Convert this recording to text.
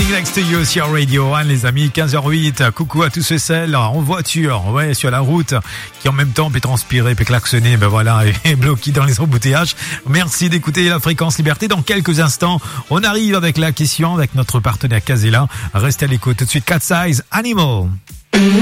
Standing Next to You sur Radio 1, les amis, 15h08. Coucou à tous ceux celles en voiture, ouais, sur la route, qui en même temps peut transpirer, peut klaxonner, ben voilà, et bloqué dans les embouteillages. Merci d'écouter la fréquence liberté. Dans quelques instants, on arrive avec la question avec notre partenaire Casella. Restez à l'écoute. Tout de suite, Cat Size Animal.